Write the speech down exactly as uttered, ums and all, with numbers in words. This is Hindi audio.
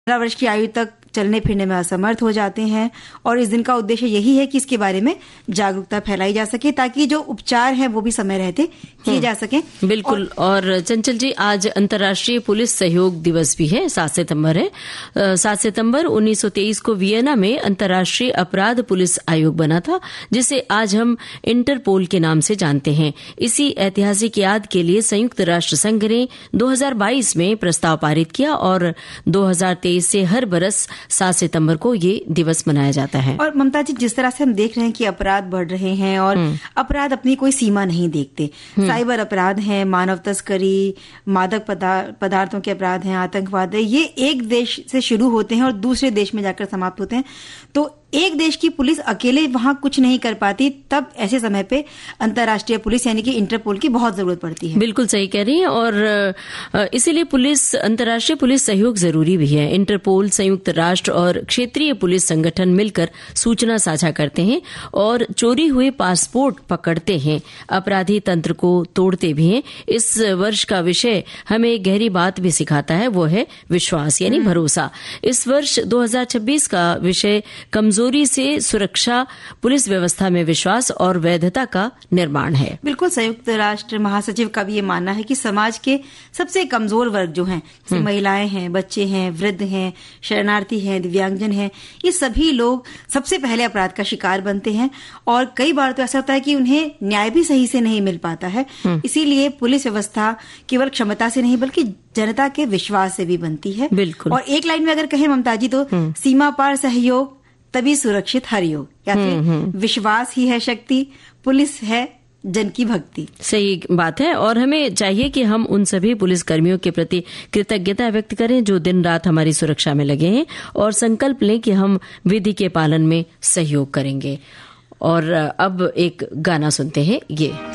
पंद्रह वर्ष की आयु तक चलने फिरने में असमर्थ हो जाते हैं। और इस दिन का उद्देश्य यही है कि इसके बारे में जागरूकता फैलाई जा सके ताकि जो उपचार है वो भी समय रहते किए जा सके। बिल्कुल। और, और चंचल जी, आज अंतर्राष्ट्रीय पुलिस सहयोग दिवस भी है, सात सितंबर है। सात सितंबर उन्नीस सौ तेईस को वियना में अंतर्राष्ट्रीय अपराध पुलिस आयोग बना था, जिसे आज हम इंटरपोल के नाम से जानते हैं। इसी ऐतिहासिक याद के लिए संयुक्त राष्ट्र संघ ने दो हज़ार बाईस में प्रस्ताव पारित किया और दो हज़ार तेईस से हर बरस सात सितंबर को ये दिवस मनाया जाता है। और ममता जी, जिस तरह से हम देख रहे हैं कि अपराध बढ़ रहे हैं और अपराध अपनी कोई सीमा नहीं देखते, साइबर अपराध हैं, मानव तस्करी, मादक पदार्थों के अपराध हैं, आतंकवाद है, ये एक देश से शुरू होते हैं और दूसरे देश में जाकर समाप्त होते हैं। तो एक देश की पुलिस अकेले वहां कुछ नहीं कर पाती, तब ऐसे समय पे अंतर्राष्ट्रीय पुलिस यानी कि इंटरपोल की बहुत जरूरत पड़ती है। बिल्कुल सही कह रही हैं। और इसीलिए पुलिस अंतर्राष्ट्रीय पुलिस सहयोग जरूरी भी है। इंटरपोल, संयुक्त राष्ट्र और क्षेत्रीय पुलिस संगठन मिलकर सूचना साझा करते हैं और चोरी हुए पासपोर्ट पकड़ते हैं, अपराधी तंत्र को तोड़ते भी हैं। इस वर्ष का विषय हमें एक गहरी बात भी सिखाता है, वो है विश्वास यानी भरोसा। इस वर्ष दो हज़ार छब्बीस का विषय कमजोर जोरी से सुरक्षा, पुलिस व्यवस्था में विश्वास और वैधता का निर्माण है। बिल्कुल। संयुक्त राष्ट्र महासचिव का भी ये मानना है कि समाज के सबसे कमजोर वर्ग जो हैं, जैसे महिलाएं हैं, बच्चे हैं, वृद्ध हैं, शरणार्थी हैं, दिव्यांगजन हैं, ये सभी लोग सबसे पहले अपराध का शिकार बनते हैं। और कई बार तो ऐसा होता है कि उन्हें न्याय भी सही से नहीं मिल पाता है। इसीलिए पुलिस व्यवस्था केवल क्षमता से नहीं बल्कि जनता के विश्वास से भी बनती है। बिल्कुल। और एक लाइन में अगर कहें ममता जी, तो सीमा पार सहयोग तभी सुरक्षित हर योग, या फिर विश्वास ही है शक्ति, पुलिस है जन की भक्ति। सही बात है। और हमें चाहिए कि हम उन सभी पुलिस कर्मियों के प्रति कृतज्ञता व्यक्त करें जो दिन रात हमारी सुरक्षा में लगे हैं और संकल्प लें कि हम विधि के पालन में सहयोग करेंगे। और अब एक गाना सुनते हैं, ये